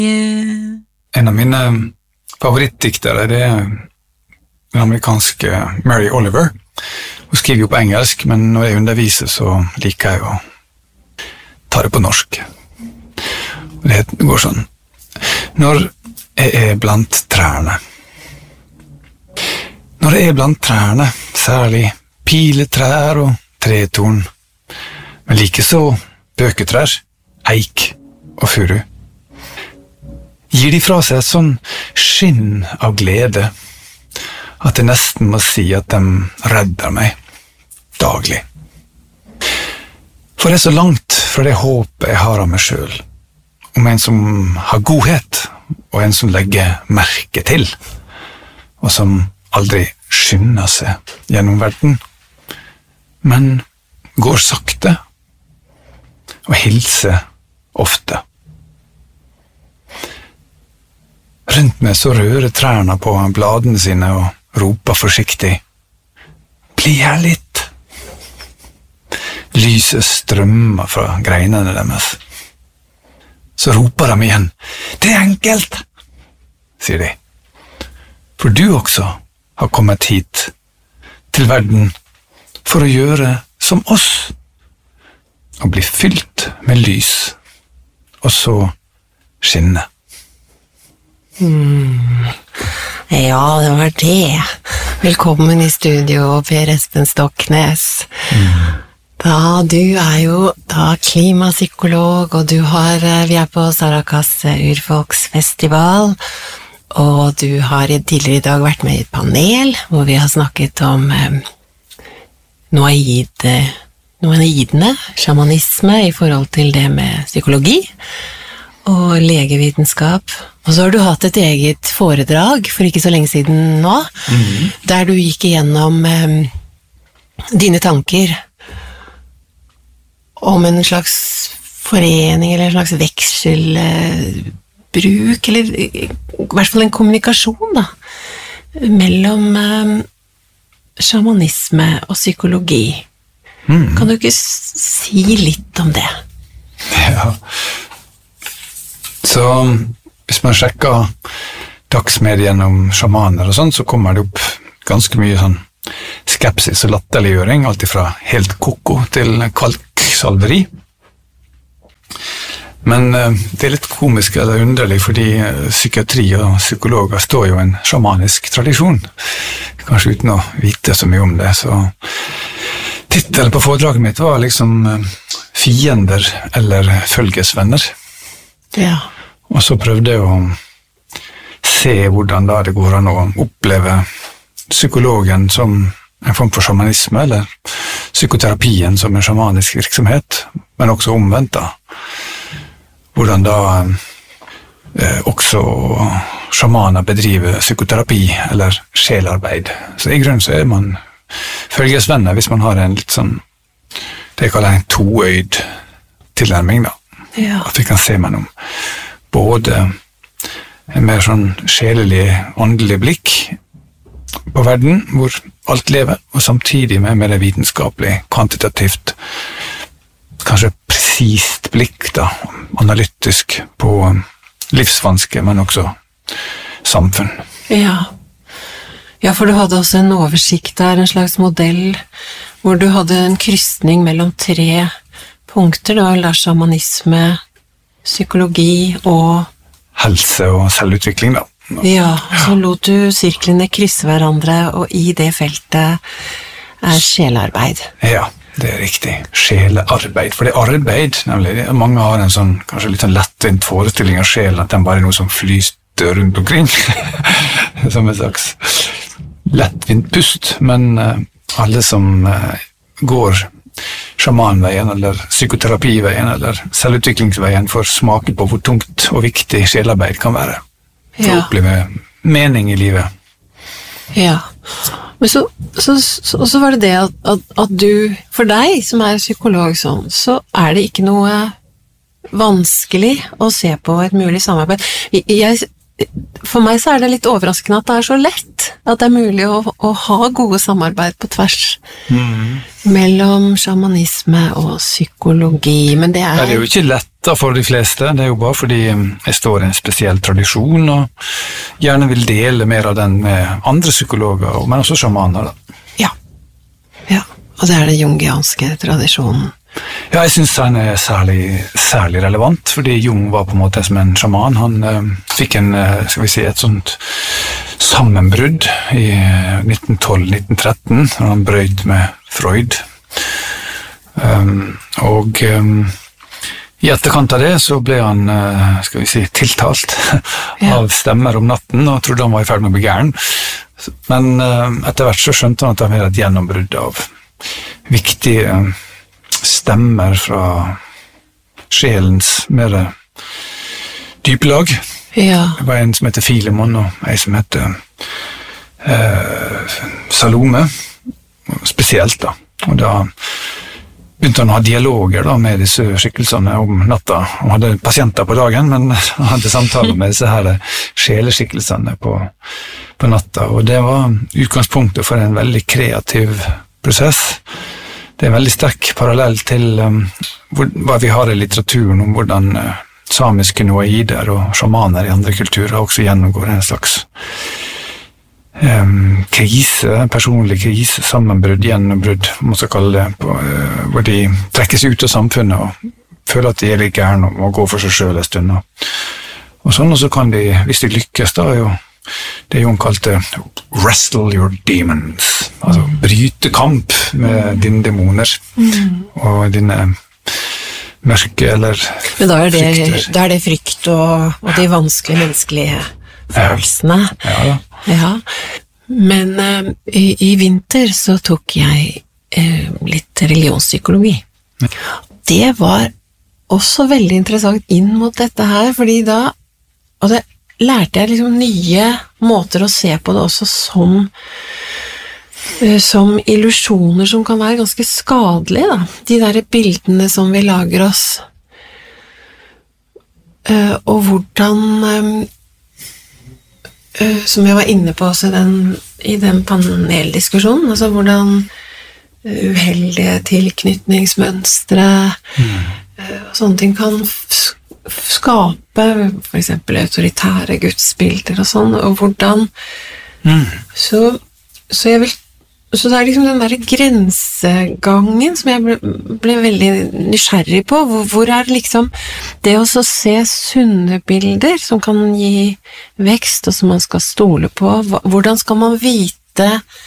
En av mine favorittdiktere, det den amerikanske Mary Oliver. Hun skriver jo på engelsk, men når jeg underviser så liker jeg å ta det på norsk. Det går sånn. Når jeg blant trærne. Når jeg blant trærne, særlig piletrær og tretorn, men like så bøketrær, eik og furu, gir de fra seg et sånn skinn av glede, at jeg nesten må si at de redder meg daglig. For det er så langt fra det håpet jeg har av meg selv, om en som har godhet, og en som legger merke til, og som aldri skynder seg gjennom verden, men går sakte, og hilser ofte. Rundt meg så rører trærne på bladene sine og roper forsiktig. Bli her litt. Lyset strømmer fra greinene deres. Så roper de igjen. Det er enkelt, sier de. For du også har kommet hit til verden for å gjøre som oss, og bli fylt med lys, og så skinne. Ja, det var det. Velkommen i studio, Per Espen Stoknes. Da, du er jo da klimapsykolog, og vi er på Sarakas urfolksfestival, og du har tidligere i dag vært med i et panel, hvor vi har snakket om noaidene, shamanisme i forhold til det med psykologi, og legevitenskap. Og så har du hatt et eget foredrag for ikke så lenge siden nå, der du gikk igjennom dine tanker om en slags forening, eller en slags vekselbruk, eller i hvert fall en kommunikasjon da, mellom shamanisme og psykologi. Kan du ikke si litt om det? Ja. Så hvis man sjekker dagsmedien om shamaner og sånn, så kommer det opp ganske mye sånn skepsis og latterliggjøring, alt fra helt koko til kalksalveri. Men det er litt komisk eller underlig, fordi psykiatri og psykologer står jo i en shamanisk tradisjon, kanskje uten å vite så mye om det. Så titelen på foredraget mitt var liksom fiender eller følgesvenner. Ja. Og så prøvde jeg å se hvordan da det går an å oppleve psykologen som en form for shamanisme, eller psykoterapien som en shamanisk virksomhet, men også omvendt da. Hvordan da også shamaner bedriver psykoterapi eller sjelarbeid. Så i grunnen så er man følgesvenner hvis man har en litt sånn, det jeg kaller en toøyd tilnærming da. Ja. At vi kan se mellom både en mer sånn sjelelig, åndelig blikk på verden, hvor alt lever, og samtidig med mer vitenskapelig, kvantitativt, kanskje presist blikk da, analytisk på livsvanske, men også samfunn. Ja. Ja, for du hadde også en oversikt der, en slags modell, hvor du hadde en krysning mellom 3 punkter, det var vel shamanisme, psykologi og helse og selvutvikling da. Ja, så lot du sirklene krysse hverandre, og i det feltet er sjelarbeid. Ja, det er riktig. Sjelarbeid. For det er arbeid, nemlig. Mange har en sånn, kanskje litt sånn lettvint forestilling av sjelen, at den bare er noe som flyster rundt omkring. Som en slags lettvint pust, men alle som går sjamanveien, eller psykoterapiveien, eller selvutviklingsveien får smake på hvor tungt og viktig sjelarbeid kan være. For å oppleve mening i livet. Ja, men så var det det at du, for deg som er psykolog sånn, så er det ikke noe vanskelig å se på et mulig samarbeid. For meg så er det litt overraskende at det er så lett. at det mulig å ha gode samarbeid på tvers mellom shamanisme og psykologi, men det er jo ikke lett for de fleste, det er jo bare fordi jeg står i en spesiell tradisjon og gjerne vil dele mer av den med andre psykologer, men også shamaner. Ja, og det er den jungianske tradisjonen. Ja, jeg synes han er særlig relevant, fordi Jung var på en måte som en sjaman. Han fikk et sånt sammenbrudd i 1912-1913, når han brøt med Freud. I etterkant av det så ble han, tiltalt av stemmer om natten, og trodde han var i ferd med å bli gæren. Men etter hvert så skjønte han at det var et gjennombrudd av viktige stemmer fra sjelens mer dype lag. Det var en som heter Filemon, og en som heter Salome, spesielt da. Og da begynte han å ha dialoger da, med disse skikkelsene om natta. Han hadde pasienter på dagen, men han hadde samtaler med disse her sjeleskikkelsene på natta. Og det var utgangspunktet for en veldig kreativ prosess. Det er en veldig sterk parallell til hva vi har i litteraturen om hvordan samiske noaider og shamaner i andre kulturer også gjennomgår en slags personlig krise, sammenbrudd, gjennombrudd, man skal kalle det, hvor de trekkes ut av samfunnet og føler at de er litt gærne og må gå for seg selv en stund. Og sånn, og så kan de, hvis de lykkes da, det Jung kalte wrestle your demons, altså bryte kamp med dine demoner og dine mørke eller frykter. Men da er det frykt og de vanskelige menneskelige følelsene. Ja. Men i vinter så tok jeg litt religionspsykologi. Det var også veldig interessant inn mot dette her, fordi da lærte jeg liksom nye måter å se på det også som illusjoner som kan være ganske skadelige da. De der bildene som vi lager oss. Og hvordan som jeg var inne på også i den paneldiskusjonen, altså hvordan uheldige tilknytningsmønstre og sånne ting kan skape for eksempel autoritære gudsbilder og sånn, og hvordan så det er liksom den der grensegangen som jeg ble veldig nysgjerrig på, hvor er liksom det å så se sunne bilder som kan gi vekst og som man skal stole på, hvordan skal man vite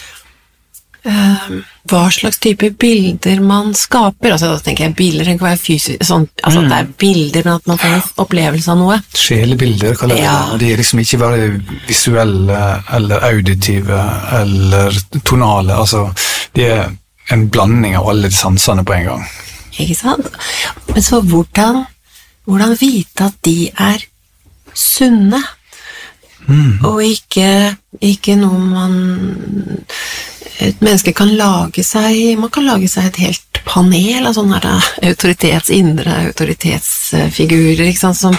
hva slags type bilder man skaper, altså da tenker jeg bilder, det kan være fysisk, sånn, altså det er bilder, men at man får en opplevelse av noe. Sjelebilder, kaller jeg det. De er liksom ikke bare visuelle, eller auditive, eller tonale, altså de er en blanding av alle de sansene på en gang. Ikke sant? Men så hvordan vite at de er sunne, og ikke noe et menneske kan lage seg, man kan lage seg et helt panel av sånne indre autoritetsfigurer, ikke sant,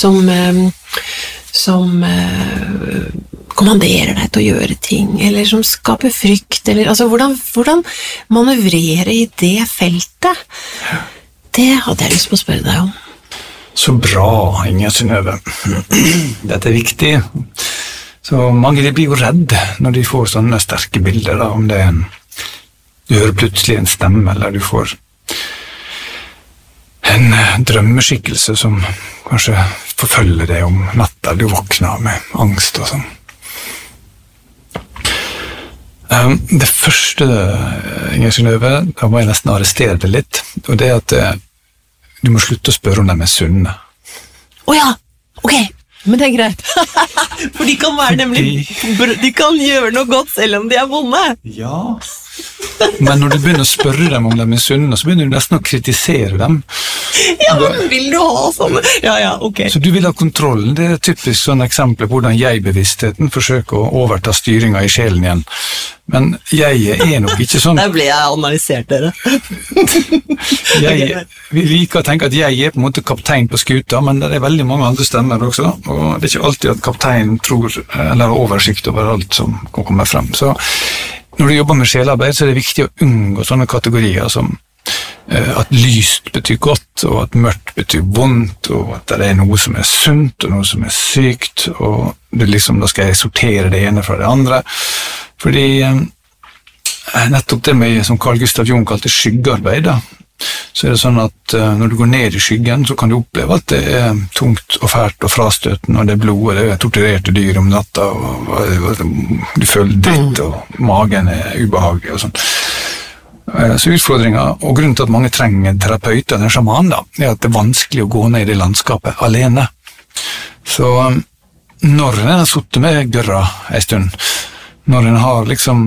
som kommanderer deg til å gjøre ting, eller som skaper frykt, eller altså hvordan manøvrere i det feltet, det hadde jeg lyst på å spørre deg om. Så bra, Inger Synnøve. Dette er viktig. Så mange de blir jo redd når de får sånne sterke bilder, da, om det er du hører plutselig en stemme, eller du får en drømmeskikkelse som kanskje forfølger deg om natta, du våkner med angst og sånn. Det første, Inger Synnøve, da må jeg nesten arrestere det litt, og det er at du må slutte å spørre om de er sunne. Ja, ok. Men det er greit, for de kan være nemlig, de kan gjøre noe godt selv om de er vonde. Ja, Men når du begynner å spørre dem om de sunne, så begynner du nesten å kritisere dem. Ja, men vil du ha sånne? Ja, ok. Så du vil ha kontrollen. Det typisk sånn eksempel på hvordan jeg-bevisstheten forsøker å overta styringen i sjelen igjen. Men jeg nok ikke sånn. Der ble jeg analysert, dere. Vi liker å tenke at jeg på en måte kaptein på skuta, men det veldig mange andre stemmer også, og det ikke alltid at kaptein tror, eller har oversikt over alt som kan komme frem. Så når du jobber med sjelarbeid, så det viktig å unngå sånne kategorier som at lyst betyr godt, og at mørkt betyr vondt, og at det noe som sunt, og noe som sykt, og det liksom, da skal jeg sortere det ene fra det andre. Fordi nettopp det med, som Carl Gustav Jung kalte skyggearbeid, da, så det sånn at når du går ned i skyggen, så kan du oppleve at det tungt og fælt og frastøtende, og det blod, og det torturerte dyr om natta, og du føler dritt, og magen ubehagelig og sånn. Så utfordringen, og grunnen til at mange trenger terapeuter, den sjaman da, at det vanskelig å gå ned i det landskapet alene. Så når en har suttet med gørra en stund, når en har liksom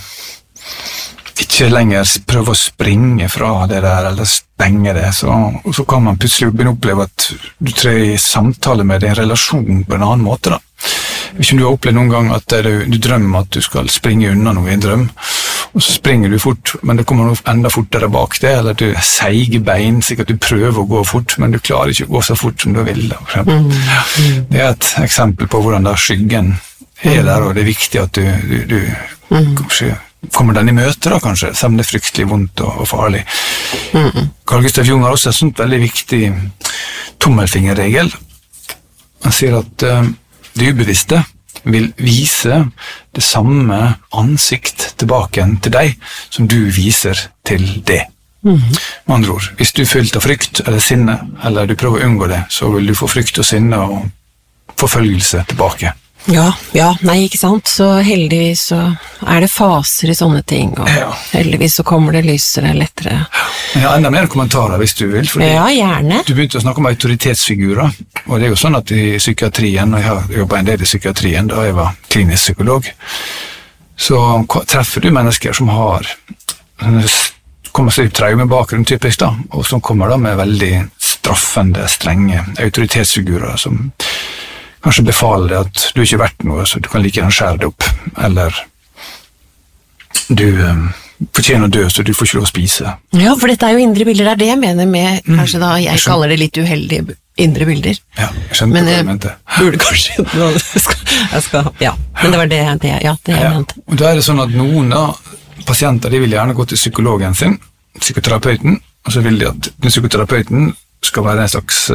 ikke lenger prøve å springe fra det der, eller stenge det, så kan man plutselig begynne å oppleve at du trer i samtale med din relasjon på en annen måte da. Hvis du har opplevd noen gang at du drømmer at du skal springe unna noe i en drøm, og så springer du fort, men det kommer noe enda fortere bak det, eller du seiger bein, sikkert du prøver å gå fort, men du klarer ikke å gå så fort som du vil. Det et eksempel på hvordan da skyggen der, og det viktig at du kanskje kommer den i møte da, kanskje, selv om det fryktelig vondt og farlig. Carl Gustav Jung har også en sånn veldig viktig tommelfingerregel. Han sier at det ubevisste vil vise det samme ansikt tilbake til deg som du viser til det. Med andre ord, hvis du er fylt av frykt eller sinne, eller du prøver å unngå det, så vil du få frykt og sinne og forfølgelse tilbake. Ja, nei, ikke sant? Så heldigvis så det faser i sånne ting, og heldigvis så kommer det lysere, lettere. Ja, enda mer kommentarer hvis du vil, fordi gjerne. Du begynte å snakke om autoritetsfigurer, og det jo sånn at i psykiatrien, og jeg har jobbet en del i psykiatrien da jeg var klinisk psykolog, så treffer du mennesker som har kommer seg ut traume bakgrunn typisk da, og som kommer da med veldig straffende, strenge autoritetsfigurer som kanskje befaler deg at du ikke er verdt noe, så du kan like gjerne skjære det opp, eller du fortjener å dø, så du får ikke lov å spise. Ja, for dette jo indre bilder, det det jeg mener med, kanskje da, jeg kaller det litt uheldige indre bilder. Ja, jeg skjønte hva jeg mente. Burde kanskje, men det var det jeg mente. Og da det sånn at noen da, pasienter, de vil gjerne gå til psykologen sin, psykoterapeuten, og så vil de at den psykoterapeuten skal være en slags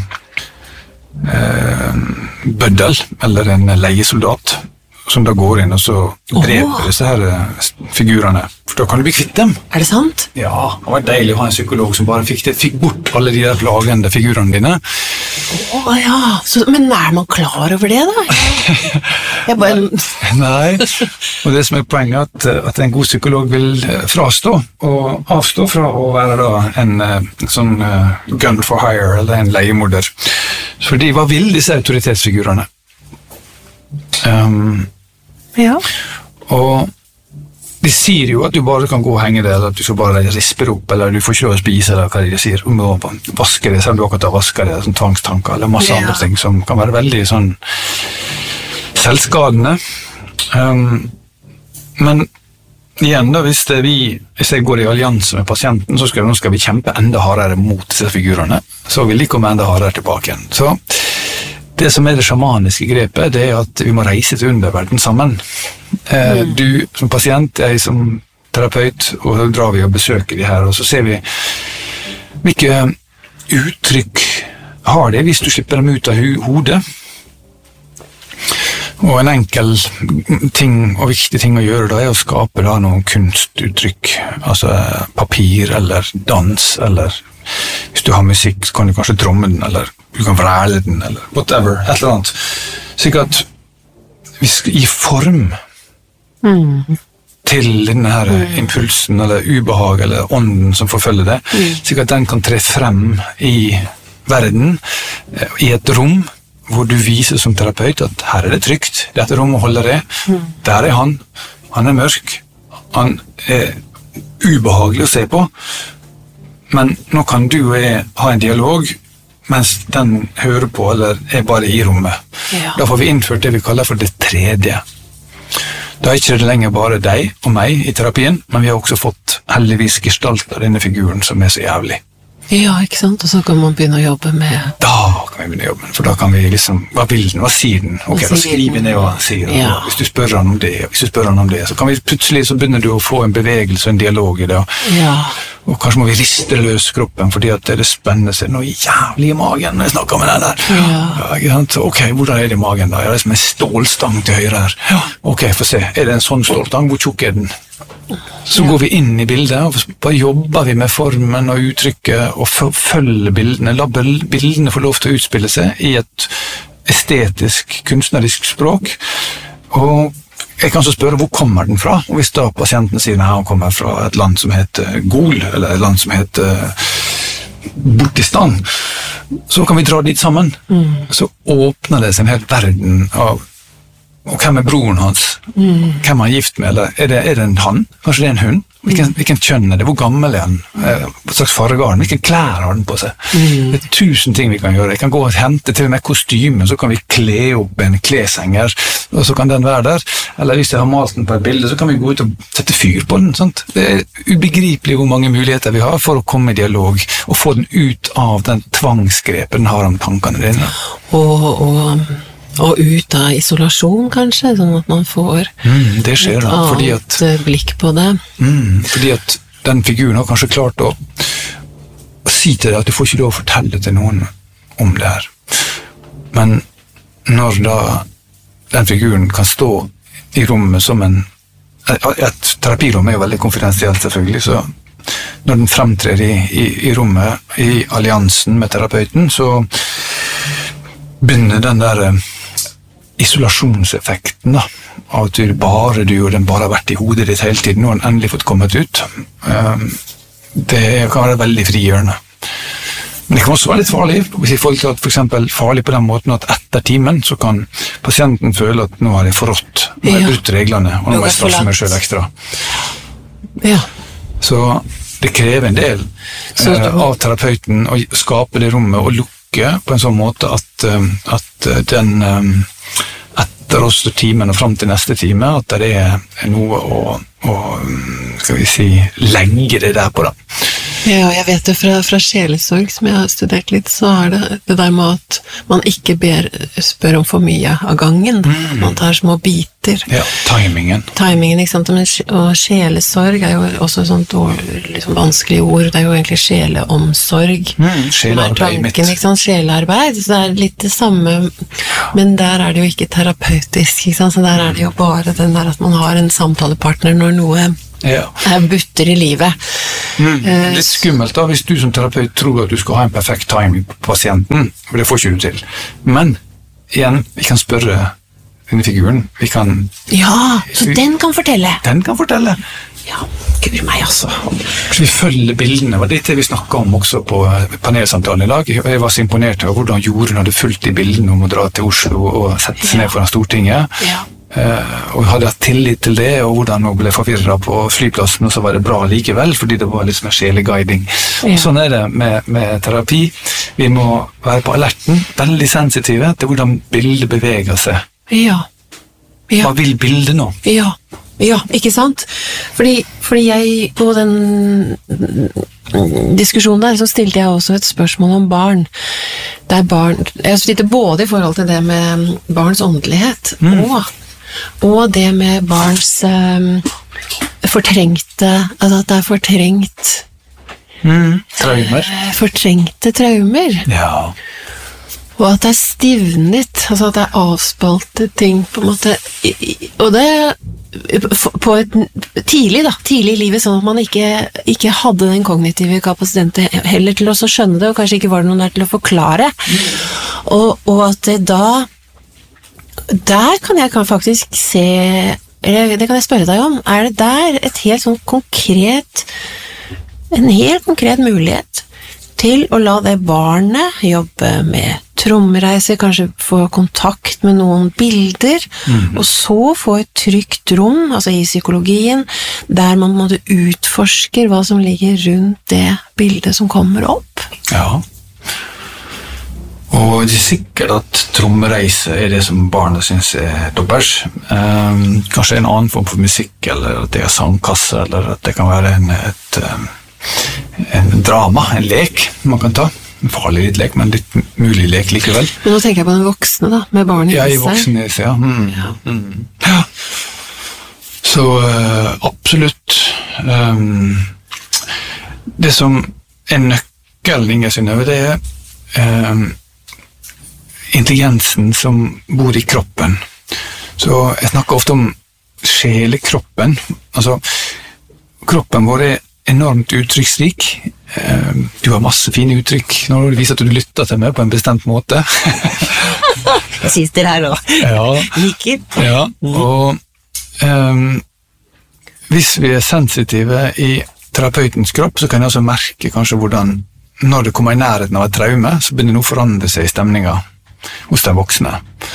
bøddel, eller en leiesoldat, som da går inn og så dreper disse her figurene, for da kan du bli kvitt dem. Det sant? Ja, det var deilig å ha en psykolog som bare fikk bort alle de der plagende figurene dine. Men man klar over det da? Nei, og det som poenget at en god psykolog vil frastå og avstå fra å være da en sånn gun for hire, eller en leiemorder. Fordi hva vil disse autoritetsfigurene? Og de sier jo at du bare kan gå og henge det, eller at du skal bare rispe opp, eller du får ikke lov å spise, eller hva de sier, om du vasker det, selv om du akkurat har vasket det, sånn tvangstanker, eller masse andre ting som kan være veldig sånn selvskadende. Men igjen da, hvis jeg går i allianse med pasienten, så skal vi kjempe enda hardere mot disse figurene, så vil de komme enda hardere tilbake igjen. Så det som det sjamaniske grepet, det at vi må reise til underverden sammen. Du som pasient, jeg som terapeut, og så drar vi og besøker de her, og så ser vi hvilke uttrykk har det hvis du slipper dem ut av hodet. Og en enkel ting og viktig ting å gjøre da å skape da noen kunstuttrykk, altså papir eller dans, eller hvis du har musikk så kan du kanskje tromme den, eller du kan vræle den, eller whatever, et eller annet. Slik at vi skal gi form til denne her impulsen, eller ubehag, eller ånden som forfølger det, slik at den kan tre frem i verden, i et rom, hvor du viser som terapeut at her det trygt, dette rommet holder det, der han er mørk, han ubehagelig å se på, men nå kan du og jeg ha en dialog mens den hører på eller er bare i rommet. Ja. Da får vi innført det vi kaller for det tredje. Da er ikke det lenger bare deg og meg i terapien, men vi har også fått heldigvis gestalt av denne figuren som er så jævlig. Ja, ikke sant? Og så kan man begynne å jobbe med... Da kan vi begynne å jobbe, for da kan vi liksom, hva vil den, hva sier den? Ok, da skriver vi ned hva den sier, Ja. hvis du spør han om det, hvis du spør han om det, så kan vi plutselig, så begynner du å få en bevegelse og en dialog i det, Ja. og kanskje må vi riste løs kroppen, fordi at det spenner seg noe jævlig i magen når jeg snakker med den der. Ja. Ikke sant? Ok, hvordan er det i magen da? Ja, det er som en stålstang til høyre her. Ok, få se, er det en sånn stålstang? Hvor tjukk er den? Så går vi inn i bildet, og bare jobber vi med formen og uttrykket, og følger bildene, la bildene få lov til å utspille seg i et estetisk, kunstnerisk språk, og jeg kan så spørre hvor kommer den fra, og hvis da pasienten sier nei, han kommer fra et land som heter Gol, eller et land som heter Bortistan, så kan vi dra dit sammen. Så åpner det seg en hel verden av og hvem er broren hans? Hvem er han gift med? Eller er det en han? Kanskje det er en hund? Hvilken kjønn er det? Hvor gammel er han? Hva slags farge har han? Hvilken klær har han på seg? Det er 1000 ting vi kan gjøre. Jeg kan gå og hente til og med kostymen, så kan vi kle opp en kleshenger, og så kan den være der. Eller hvis jeg har malt den på et bilde, så kan vi gå ut og sette fyr på den. Sant? Det er ubegripelig hvor mange muligheter vi har for å komme i dialog, og få den ut av den tvangsgrepet den har om tankene dine. Og ut av isolasjon, kanskje, sånn at man får det skjer et da, annet blikk på det. Fordi at den figuren har kanskje klart å si til deg at du får ikke lov å fortelle til noen om det her. Men når da den figuren kan stå i rommet som et terapirom er jo veldig konfidensielt selvfølgelig, så når den fremtrer i rommet, i alliansen med terapeuten, så begynner den der isolasjonseffekten da, av at bare du og den bare har vært i hodet ditt hele tiden, nå har den endelig fått kommet ut. Det kan være veldig frigjørende. Men det kan også være litt farlig, hvis jeg får for eksempel farlig på den måten at etter timen så kan pasienten føle at nå har jeg forrådt, nå har jeg brutt reglene, og nå må jeg straffe meg selv ekstra. Ja. Så det krever en del av terapeuten å skape det rommet og lukke på en sånn måte at den etter også timen og frem til neste time, at det er noe å skal vi si, legge det der på da. Ja, jeg vet det fra sjelesorg, som jeg har studert litt, så er det der med at man ikke spør om for mye av gangen. Man tar små biter. Ja, timingen, ikke sant? Og sjelesorg er jo også et sånt liksom vanskelig ord. Det er jo egentlig sjeleomsorg. Sjelearbeid mitt. Ikke sant? Sjelearbeid, så det er litt det samme, men der er det jo ikke terapeutisk, ikke sant? Så der er det jo bare den der at man har en samtalepartner når noe butter i livet. Litt skummelt da, hvis du som terapeut tror at du skal ha en perfekt timing på pasienten, for det får ikke du til. Men, igjen, vi kan spørre denne figuren. Så den kan fortelle. Den kan fortelle. Ja, gud meg altså. Så vi følger bildene, og det er det vi snakket om også på panelsamtalen i dag. Jeg var så imponert over hvordan Jorunn hadde fulgt de bildene om å dra til Oslo og sette seg ned foran Stortinget. Og hadde hatt tillit til det, og hvordan hun ble forvirret på flyplassen, og så var det bra likevel, fordi det var liksom en sjeleguiding. Sånn er det med terapi. Vi må være på alerten, veldig sensitive til hvordan bildet beveger seg. Hva vil bildet nå? Ja, ikke sant? Fordi jeg, på den diskusjonen der, så stilte jeg også et spørsmål om barn. Jeg stilte både i forhold til det med barns åndelighet, og det med barns fortrengte, altså at det er fortrengt traumer. Fortrengte traumer. Ja. Og at det er stivnet, altså at det er avspalte ting på en måte, og det på et tidlig i livet, sånn at man ikke hadde den kognitive kapasiteten heller til å skjønne det, og kanskje ikke var det noen der til å forklare, og at det da der kan jeg faktisk se, eller det kan jeg spørre deg om, er det der et helt sånn en helt konkret mulighet til å la det barnet jobbe med trommereise, kanskje få kontakt med noen bilder, og så få et trygt rom, altså i psykologien, der man måtte utforske hva som ligger rundt det bildet som kommer opp. Ja. Og det sikkert at trommereise det som barna synes dobbelt. Kanskje en annen form for musikk, eller at det sangkasse, eller at det kan være en drama, en lek man kan ta. En farlig litt lek, men litt mulig lek likevel. Men nå tenker jeg på den voksne da, med barn i seg. I voksne, ja. Ja. Så absolutt. Det som nøkkelen, Inge Synnøve, det intelligensen som bor i kroppen. Så jeg snakker ofte om sjelekroppen. Altså, kroppen vår enormt uttrykksrik. Du har masse fine uttrykk når du viser at du lytter til meg på en bestemt måte. Jeg synes det her også. Ja. Liker. Ja, og hvis vi sensitive i terapeutens kropp, så kan jeg også merke kanskje hvordan når det kommer i nærheten av et traume, så begynner det å forandre seg i stemningen hos de voksne.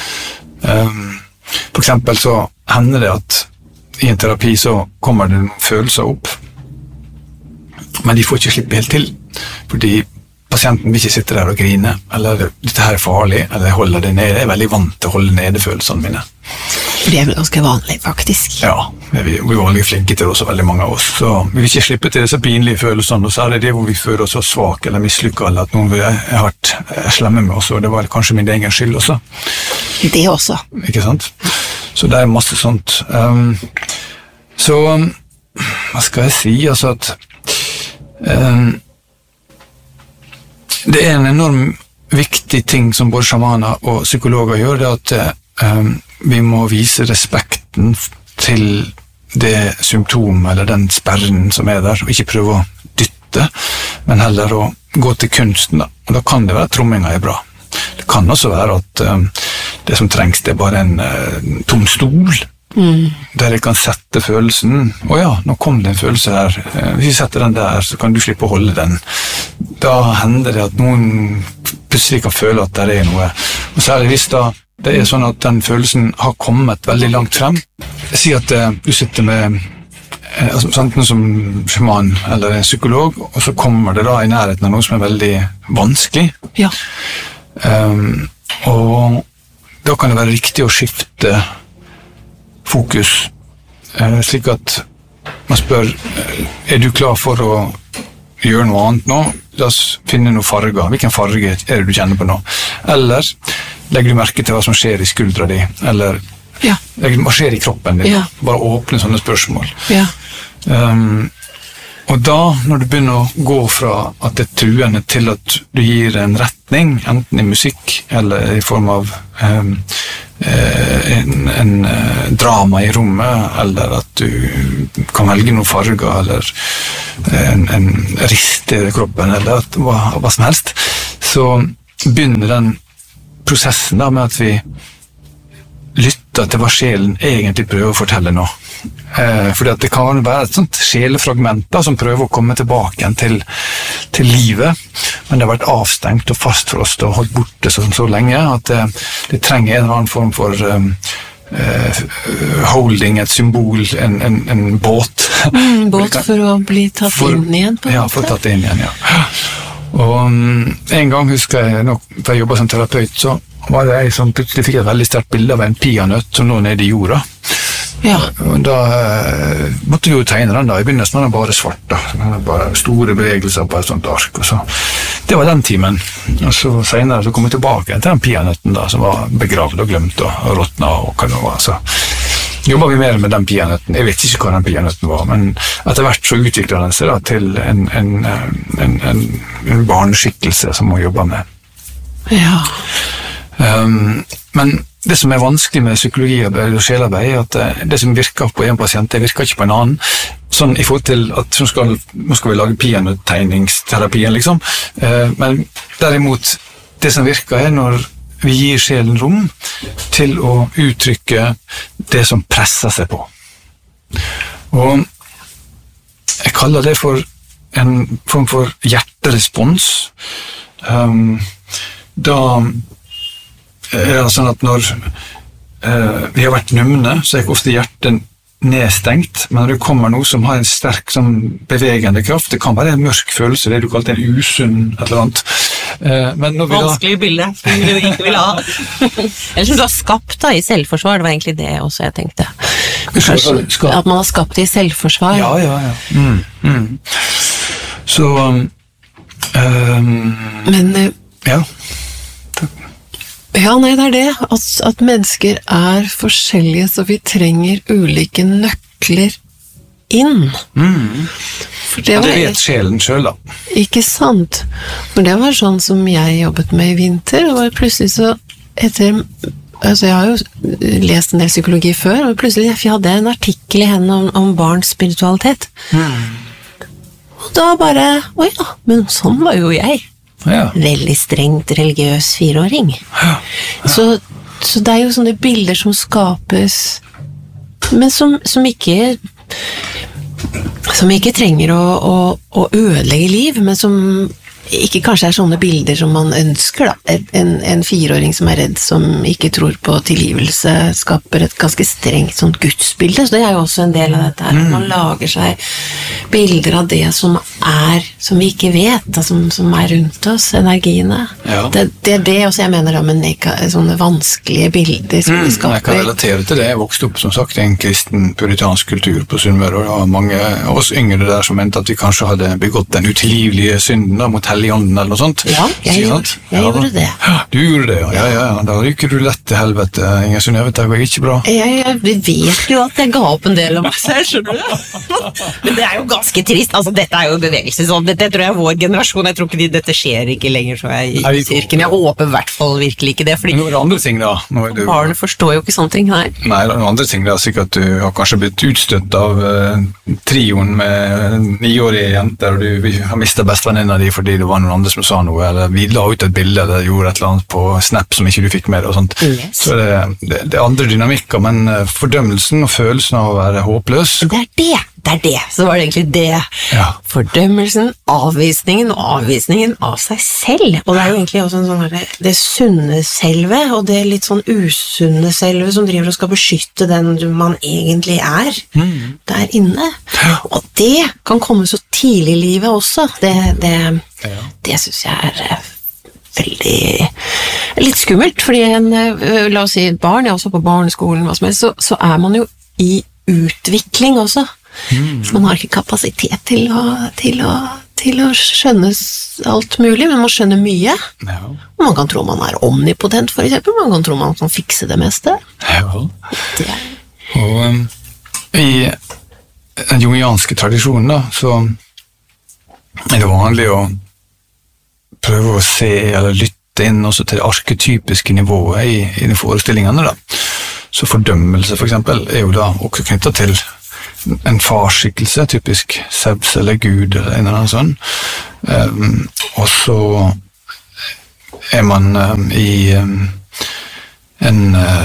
For eksempel så hender det at i en terapi så kommer det noen følelser opp, men de får ikke slippe helt til, fordi pasienten vil ikke sitte der og grine, eller dette her farlig, eller jeg holder det nede. Jeg veldig vant til å holde nede følelsene mine. For det vel ganske vanlig, faktisk. Ja, vi er veldig flinke til det også, veldig mange av oss. Så vi vil ikke slippe til disse pinlige følelsene, og så det hvor vi føler oss så svak eller mislykket, eller at noen har vært slemme med oss, og det var kanskje min egen skyld også. Det også. Ikke sant? Så det masse sånt. Så, hva skal jeg si? Altså at det en enorm viktig ting som både sjamaner og psykologer gjør, det at vi må vise respekten til det symptom eller den sperren som der, og ikke prøve å dytte, men heller å gå til kunsten. Og da kan det være at tromminga bra. Det kan også være at det som trengs det bare en tom stol, der jeg kan sette følelsen. Ja, nå kom det en følelse her. Hvis jeg setter den der, så kan du slippe å holde den. Da hender det at noen plutselig kan føle at det noe. Og særlig hvis da det sånn at den følelsen har kommet veldig langt frem. Si at du sitter med enten som sjaman eller en psykolog, og så kommer det da i nærheten av noe som veldig vanskelig. Ja. Og da kan det være riktig å skifte fokus, slik at man spør, du klar for å gjøre noe annet nå? La oss finne noen farger. Hvilken farge det du kjenner på nå? Eller legger du merke til hva som skjer i skuldra di? Eller hva skjer i kroppen din? Bare åpne sånne spørsmål. Ja. Og da, når du begynner å gå fra at det truende til at du gir en retning, enten i musikk eller i form av en drama i rommet, eller at du kan velge noen farger, eller en rist i kroppen, eller hva som helst, så begynner den prosessen da med at vi lytter til hva sjelen egentlig prøver å fortelle nå. Fordi at det kan være et sånt sjelefragment da, som prøver å komme tilbake igjen til livet, men det har vært avstengt og fastfrost og holdt borte så lenge at det trenger en eller annen form for holding, et symbol, en båt. Båt for å bli tatt inn igjen på en måte. Ja, for å tatt inn igjen, ja. Og en gang husker jeg, da jeg jobbet som terapeut, så var det jeg som plutselig fikk et veldig sterkt bilde av en peanøtt som lå nede i jorda. Ja. Og da måtte vi jo tegne den da. I begynnelsen var den bare svart da. Bare store bevegelser på et sånt ark. Og så. Det var den timen. Og så senere så kom vi tilbake til den peanøtten da, som var begravd og glemt og råtnet og hva det var. Så jobbet vi mer med den peanøtten. Jeg vet ikke hva den peanøtten var, men etter hvert så utviklet den seg da, til en barneskikkelse som må jobbe med. Ja. Men det som vanskelig med psykologiarbeid og sjelarbeid er at det som virker på en pasient, det virker ikke på en annen. Sånn i forhold til at nå skal vi lage peanøttegningsterapien, liksom. Men derimot, det som virker når vi gir sjelen rom til å uttrykke det som presser seg på. Og jeg kaller det for en form for hjerterespons. da det sånn at når vi har vært numne, så ikke ofte hjertet nedstengt, men når det kommer noe som har en sterk sånn bevegende kraft, det kan være en mørk følelse, det du kalte en usunn eller annet. Men når vi vanskelig bilde som du ikke vil ha. Eller som du har skapt da, i selvforsvar, det var egentlig det også jeg tenkte. Kanskje, at man har skapt det i selvforsvar. Ja. Så men ja. Ja, nei, det er det, at mennesker er forskjellige, så vi trenger ulike nøkler inn. For det vet sjelen selv, da. Ikke sant? For det var sånn som jeg jobbet med i vinter, og plutselig så jeg har jo lest en del psykologi før, og plutselig jeg hadde en artikkel i hendene om barns spiritualitet. Og da bare, oi da, men sånn var jo jeg. Ja. Veldig strengt religiøs 4-åring. Ja. Så det er jo sånne bilder som skapes, men som ikke trenger å ødelegge liv, men som ikke kanskje er sånne bilder som man ønsker da. En 4-åring som er redd, som ikke tror på tilgivelse, skaper et ganske strengt sånt gudsbilde, så det er jo også en del av dette her. Man lager seg bilder av det som vi ikke vet, da, som er rundt oss, energiene. Ja. Det er det også jeg mener da, men ikke sånne vanskelige bilder som vi skaper. Jeg kan relatere til det. Jeg vokste opp som sagt i en kristen puritansk kultur på Sunnmøre, og det var mange av oss yngre der som mente at vi kanskje hadde begått den utilgivelige synden da, mot Helligånden eller noe sånt. Ja, jeg gjorde det. Ja, du gjorde det, ja. Da ryker du lett til helvete, Ingesund, jeg vet det går ikke bra. Jeg vet jo at jeg ga opp en del av meg selv, skjønner du? Men det er jo ganske trist, altså dette er jo bevegelse, sånn. Dette tror jeg er vår generasjon, jeg tror ikke dette skjer ikke lenger, så jeg i kirken, jeg håper i hvert fall virkelig ikke det, fordi nå er det andre ting da. Barnet forstår jo ikke sånne ting, nei. Nei, det er noen andre ting da, sikkert at du har kanskje blitt utstøtt av trioen med 9-årige jenter, og du har mistet bestevenninna di fordi det var noen andre som sa noe, eller vi la ut et bilde eller gjorde et eller annet på Snap som ikke du fikk med og sånt. Yes. Så det er andre dynamikker, men fordømmelsen og følelsen av å være håpløs. Det er det. Så var det egentlig det. Ja. Fordømmelsen, avvisningen og avvisningen av seg selv. Og det er jo egentlig også en sånn det sunne selve, og det litt sånn usunne selve som driver og skal beskytte den man egentlig er der inne. Og det kan komme så tidlig i livet også. Det synes jeg er veldig litt skummelt, fordi la oss si et barn, jeg er også på barneskolen, hva som helst, så er man jo i utvikling også. Så man har ikke kapasitet til å skjønne alt mulig, men man skjønner mye. Ja. Man kan tro man er omnipotent, for eksempel. Man kan tro man kan fikse det meste. Ja. Og i den jungianske tradisjonen da, så er det vanlig å prøve å se eller lytte inn også til det arketypiske nivået i de forestillingene da. Så fordømmelse for eksempel er jo da også knyttet til en farskikkelse, typisk Zeus eller Gud eller en eller annen sånn. Og så er man i en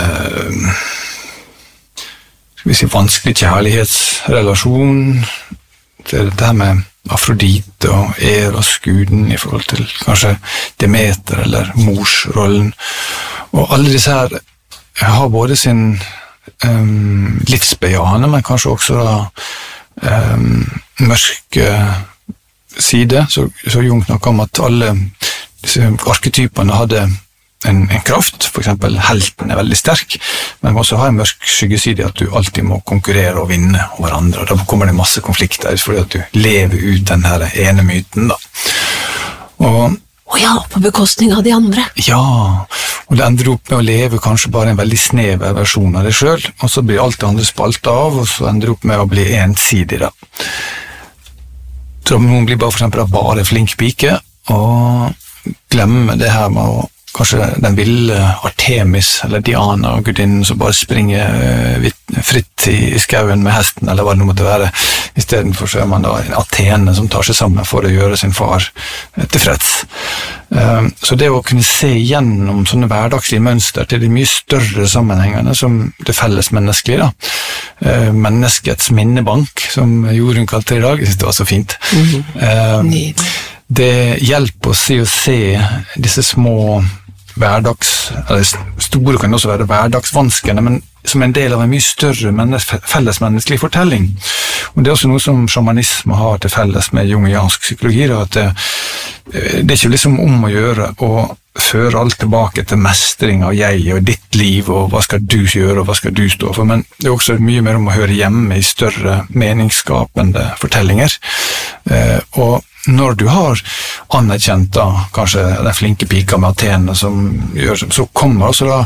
skal vi si vanskelig kjærlighetsrelasjon til dette her med Afrodite og Eros-guden i forhold til kanskje Demeter eller morsrollen. Og alle disse her har både sin livsbejahende, men kanskje også da mørke side. Så Jung snakket om at alle disse arketypene hadde en kraft, for eksempel helten er veldig sterk, men man også har en mørk skyggeside at du alltid må konkurrere og vinne over andre, og da kommer det masse konflikter fordi at du lever ut den her ene myten da. Og ja, på bekostning av de andre. Ja, og det ender opp med å leve kanskje bare en veldig snever versjon av det selv, og så blir alt det andre spalt av, og så ender det opp med å bli ensidig da. Så noen blir bare for eksempel bare flink pike, og glemmer det her med å kanskje den ville Artemis eller Diana, gudinnen som bare springer fritt i skauen med hesten, eller hva det nå måtte være. I stedet for så er man da en Athene som tar seg sammen for å gjøre sin far tilfreds. Så det å kunne se gjennom sånne hverdagslige mønster til de mye større sammenhengene som det fellesmenneskelige, da. Menneskets minnebank, som Jorunn kalte det i dag, jeg synes det var så fint. Det hjelper oss i å se disse små eller store kan også være hverdagsvanskene, men som en del av en mye større fellesmenneskelig fortelling. Og det er også noe som shamanisme har til felles med jungiansk psykologi, at det er ikke liksom om å gjøre å føre alt tilbake til mestring av jeg og ditt liv, og hva skal du gjøre, og hva skal du stå for, men det er også mye mer om å høre hjemme i større meningsskapende fortellinger. Og når du har anerkjent da, kanskje den flinke pika med Athene som gjør, så kommer også da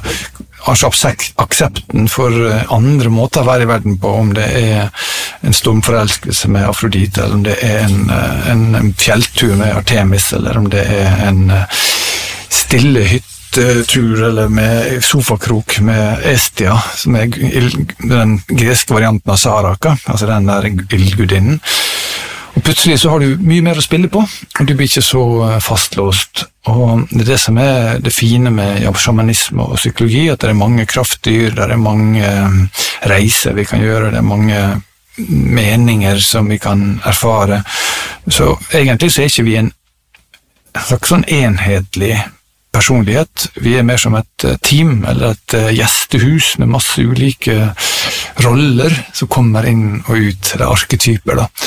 aksepten for andre måter å være i verden på, om det er en stormforelskelse med Afrodite, eller om det er en fjelltur med Artemis, eller om det er en stille hyttetur, eller med sofakrok med Estia, som er den greske varianten av Saraka, altså den der ildgudinnen. Og plutselig så har du mye mer å spille på, og du blir ikke så fastlåst. Og det er det som er det fine med shamanisme og psykologi, at det er mange kraftdyr, det er mange reiser vi kan gjøre, det er mange meninger som vi kan erfare. Så egentlig så er ikke vi en slags sånn enhetlig personlighet. Vi er mer som et team, eller et gjestehus med masse ulike roller som kommer inn og ut, det er arketyper da.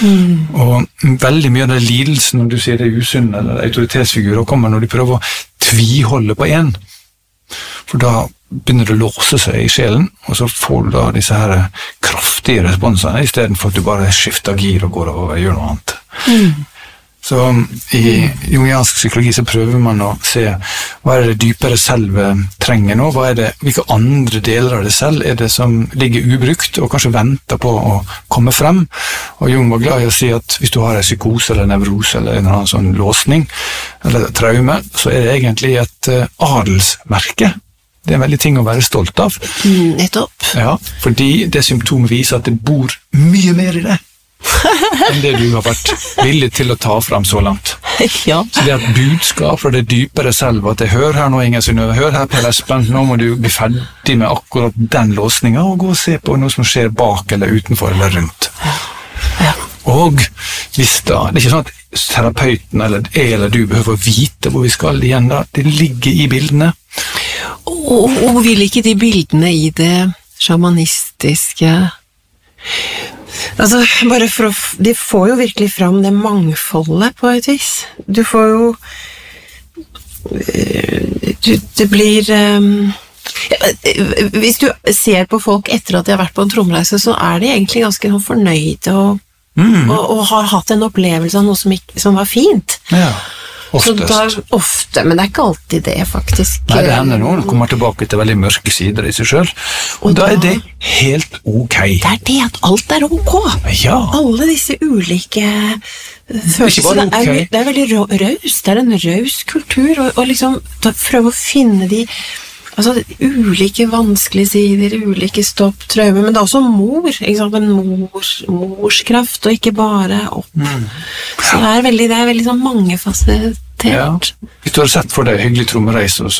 Og veldig mye av det lidelsen, når du sier det er usunn eller autoritetsfigurer, kommer når de prøver å tviholde på en. For da begynner det å låse seg i sjelen, og så får du da disse her kraftige responsene, i stedet for at du bare skifter gir og går over og gjør noe annet. Så i jungiansk psykologi så prøver man å se hva er det dypere selv trenger nå, hvilke andre deler av det selv er det som ligger ubrukt og kanskje venter på å komme frem. Og Jung var glad i å si at hvis du har en psykose eller nevrose eller en annen sånn låsning eller traume, så er det egentlig et adelsmerke. Det er en veldig ting å være stolt av. Nettopp. Ja, fordi det symptomet viser at det bor mye mer i det enn det du har vært villig til å ta frem så langt. Ja. Så det er et budskap fra det dypere selv, at jeg hører her nå, Inger Synnøve, hør her, Per Espen, nå må du bli ferdig med akkurat den låsningen, og gå og se på noe som skjer bak, eller utenfor, eller rundt. Ja. Og hvis da, det er ikke sånn at terapeuten, eller jeg eller du, behøver å vite hvor vi skal igjen da, det ligger i bildene. Og vil ikke de bildene i det shamanistiske... Altså, bare de får jo virkelig fram det mangfoldet på et vis. Du får jo det blir hvis du ser på folk etter at de har vært på en tromreise, så er de egentlig ganske fornøyde og har hatt en opplevelse av noe som var fint. Ja. Oftest. Ofte, men det er ikke alltid det, faktisk. Nei, det hender noe. Det kommer tilbake til veldig mørke sider i seg selv. Og da er det helt ok. Det er det at alt er ok. Ja. Alle disse ulike følelsene. Det er veldig raus. Det er en raus kultur, og liksom prøve å finne de ulike vanskelige sider, ulike stopp, traumer, men det er også ikke sant? En morskraft, og ikke bare opp. Så det er veldig sånn mangefasettert. Ja. Hvis du har sett for deg hyggelig trommereis hos